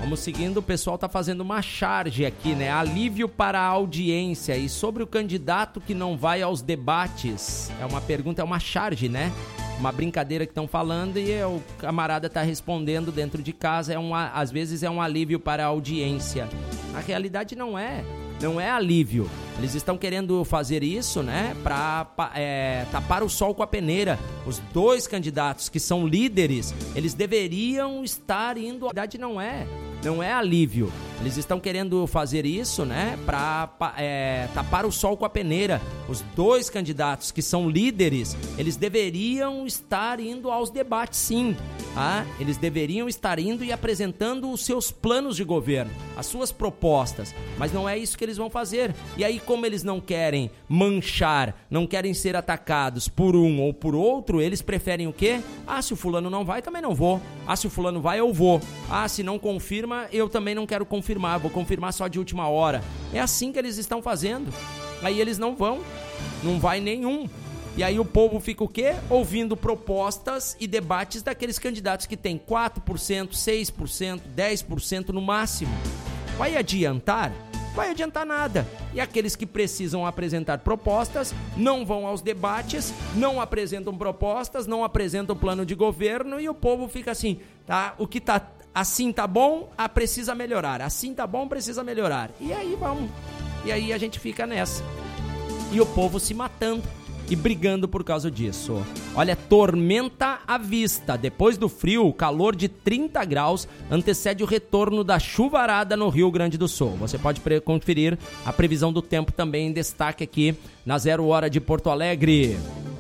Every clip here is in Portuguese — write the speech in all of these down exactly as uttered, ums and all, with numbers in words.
Vamos seguindo, o pessoal tá fazendo uma charge aqui, né? Alívio para a audiência. E sobre o candidato que não vai aos debates, é uma pergunta, é uma charge, né? Uma brincadeira que estão falando e o camarada tá respondendo dentro de casa, é um, às vezes é um alívio para a audiência. Na realidade não é, não é alívio. Eles estão querendo fazer isso, né, para é, tapar o sol com a peneira. Os dois candidatos que são líderes, eles deveriam estar indo... Na verdade não é, não é alívio. Eles estão querendo fazer isso, né, para é, tapar o sol com a peneira. Os dois candidatos que são líderes, eles deveriam estar indo aos debates, sim. Tá? Eles deveriam estar indo e apresentando os seus planos de governo, as suas propostas. Mas não é isso que eles vão fazer. E aí, como eles não querem manchar, não querem ser atacados por um ou por outro, eles preferem o quê? Ah, se o fulano não vai, também não vou. Ah, se o fulano vai, eu vou. Ah, se não confirma, eu também não quero confirmar, vou confirmar só de última hora. É assim que eles estão fazendo. Aí eles não vão, não vai nenhum. E aí o povo fica o quê? Ouvindo propostas e debates daqueles candidatos que têm quatro por cento, seis por cento, dez por cento no máximo. Vai adiantar? Vai adiantar nada. E aqueles que precisam apresentar propostas não vão aos debates, não apresentam propostas, não apresentam plano de governo e o povo fica assim, tá? O que tá assim tá bom, ah, precisa melhorar. Assim tá bom, precisa melhorar. E aí vamos. E aí a gente fica nessa. E o povo se matando e brigando por causa disso. Olha, tormenta à vista. Depois do frio, o calor de trinta graus antecede o retorno da chuvarada no Rio Grande do Sul. Você pode pre- conferir a previsão do tempo também em destaque aqui na Zero Hora de Porto Alegre.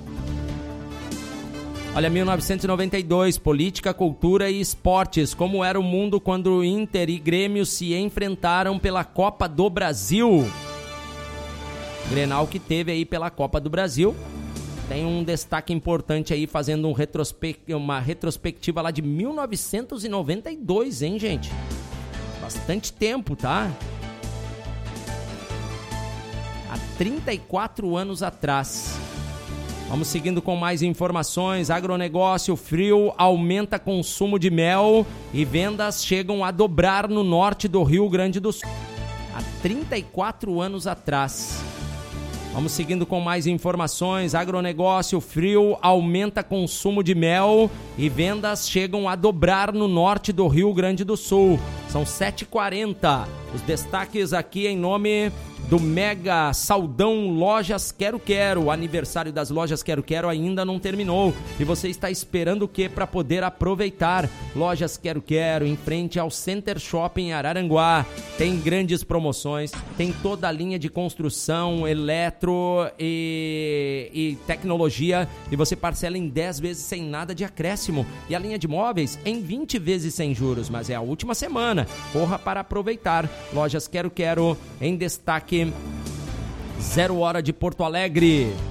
Olha, mil novecentos e noventa e dois, política, cultura e esportes. Como era o mundo quando Inter e Grêmio se enfrentaram pela Copa do Brasil? Grenal que teve aí pela Copa do Brasil. Tem um destaque importante aí, fazendo um retrospect... uma retrospectiva lá de mil novecentos e noventa e dois, hein, gente? Bastante tempo, tá? Há trinta e quatro anos atrás. Vamos seguindo com mais informações. Agronegócio, frio aumenta consumo de mel e vendas chegam a dobrar no norte do Rio Grande do Sul. Há trinta e quatro anos atrás. Vamos seguindo com mais informações. Agronegócio, frio aumenta consumo de mel e vendas chegam a dobrar no norte do Rio Grande do Sul. São sete e quarenta. Os destaques aqui em nome do Mega Saldão Lojas Quero Quero. O aniversário das Lojas Quero Quero ainda não terminou. E você está esperando o que para poder aproveitar? Lojas Quero Quero, em frente ao Center Shopping Araranguá. Tem grandes promoções, tem toda a linha de construção, eletro e, e tecnologia. E você parcela em dez vezes sem nada de acréscimo. E a linha de móveis em vinte vezes sem juros. Mas é a última semana. Corra para aproveitar. Lojas Quero Quero, em destaque, Zero Hora de Porto Alegre.